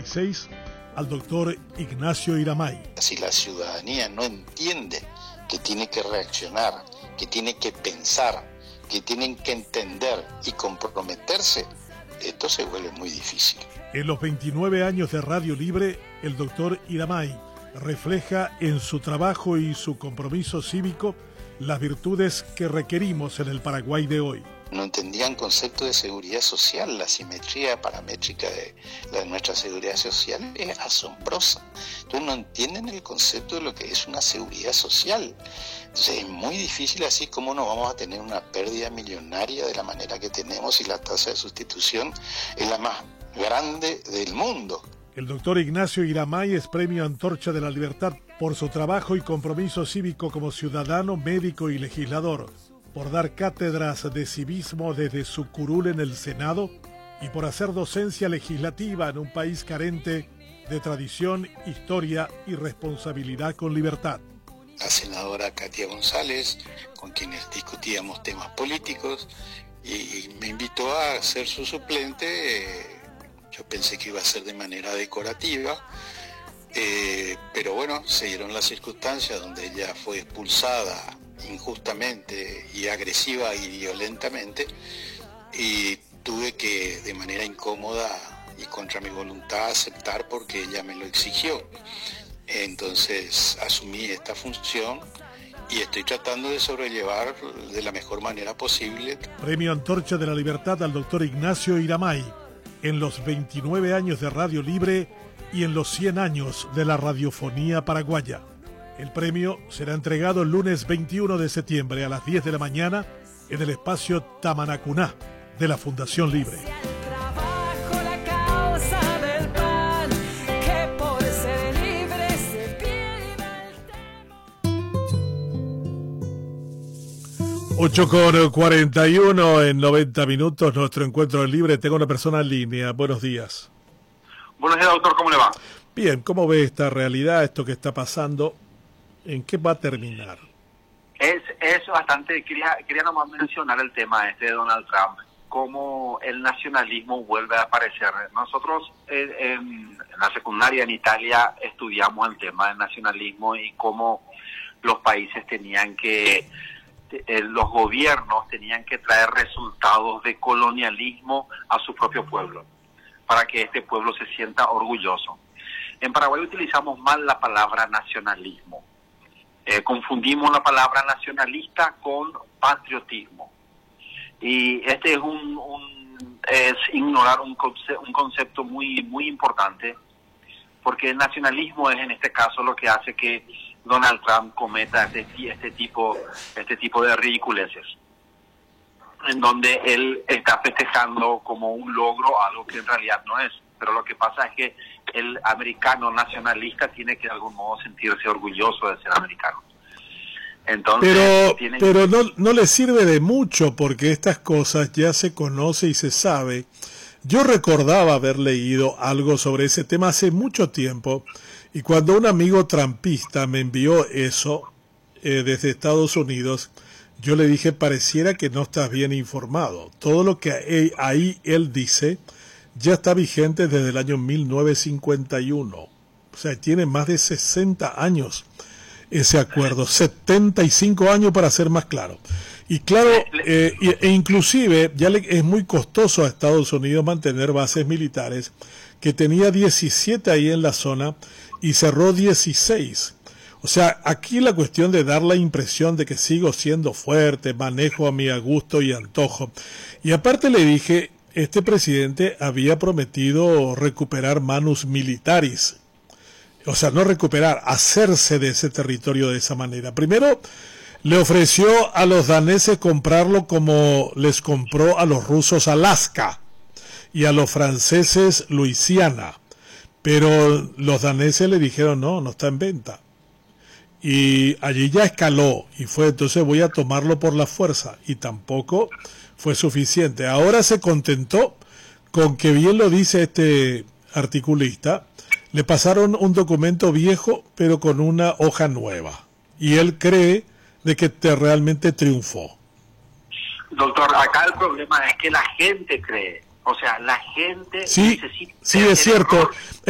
2026 al doctor Ignacio Iramay. Si la ciudadanía no entiende que tiene que reaccionar, que tiene que pensar, que tienen que entender y comprometerse, esto se vuelve muy difícil. En los 29 años de Radio Libre, el doctor Iramay refleja en su trabajo y su compromiso cívico las virtudes que requerimos en el Paraguay de hoy. No entendían concepto de seguridad social, la simetría paramétrica de nuestra seguridad social es asombrosa. Entonces no entienden el concepto de lo que es una seguridad social. Entonces es muy difícil, así como no vamos a tener una pérdida millonaria de la manera que tenemos y la tasa de sustitución es la más grande del mundo. El doctor Ignacio Iramay es Premio Antorcha de la Libertad por su trabajo y compromiso cívico como ciudadano, médico y legislador, por dar cátedras de civismo desde su curul en el Senado y por hacer docencia legislativa en un país carente de tradición, historia y responsabilidad con libertad. La senadora Katia González, con quienes discutíamos temas políticos, y me invitó a ser su suplente. Yo pensé que iba a ser de manera decorativa, pero bueno, se dieron las circunstancias donde ella fue expulsada injustamente y agresiva y violentamente, y tuve que de manera incómoda y contra mi voluntad aceptar porque ella me lo exigió. Entonces asumí esta función y estoy tratando de sobrellevar de la mejor manera posible. Premio Antorcha de la Libertad al doctor Ignacio Iramay en los 29 años de Radio Libre y en los 100 años de la radiofonía paraguaya. El premio será entregado el lunes 21 de septiembre a las 10 de la mañana en el espacio Tamanacuná de la Fundación Libre. 8:41 en 90 minutos, nuestro encuentro en Libre. Tengo una persona en línea. Buenos días. Buenos días, doctor. ¿Cómo le va? Bien, ¿cómo ve esta realidad, esto que está pasando? ¿En qué va a terminar? Es bastante... Quería nomás mencionar el tema de Donald Trump, cómo el nacionalismo vuelve a aparecer. Nosotros en la secundaria en Italia estudiamos el tema del nacionalismo y cómo los países los gobiernos tenían que traer resultados de colonialismo a su propio pueblo, para que este pueblo se sienta orgulloso. En Paraguay utilizamos mal la palabra nacionalismo. Confundimos la palabra nacionalista con patriotismo. Y este es ignorar un concepto muy, muy importante, porque el nacionalismo es en este caso lo que hace que Donald Trump cometa este tipo de ridiculeces, en donde él está festejando como un logro algo que en realidad no es. Pero lo que pasa es que el americano nacionalista tiene que de algún modo sentirse orgulloso de ser americano. Entonces, pero no le sirve de mucho, porque estas cosas ya se conoce y se sabe. Yo recordaba haber leído algo sobre ese tema hace mucho tiempo, y cuando un amigo trumpista me envió eso desde Estados Unidos, yo le dije: pareciera que no estás bien informado. Todo lo que ahí él dice ya está vigente desde el año 1951. O sea, tiene más de 60 años ese acuerdo, 75 años para ser más claro. Y claro, inclusive ya es muy costoso a Estados Unidos mantener bases militares, que tenía 17 ahí en la zona y cerró 16. O sea, aquí la cuestión de dar la impresión de que sigo siendo fuerte, manejo a mi gusto y antojo. Y aparte le dije, este presidente había prometido recuperar manus militaris. O sea, no recuperar, hacerse de ese territorio de esa manera. Primero, le ofreció a los daneses comprarlo como les compró a los rusos Alaska y a los franceses Luisiana. Pero los daneses le dijeron: no está en venta. Y allí ya escaló y fue: entonces voy a tomarlo por la fuerza. Y tampoco fue suficiente. Ahora se contentó con que, bien lo dice este articulista, le pasaron un documento viejo pero con una hoja nueva. Y él cree de que realmente triunfó. Doctor, acá el problema es que la gente cree. O sea, la gente sí, necesita... Sí, es cierto.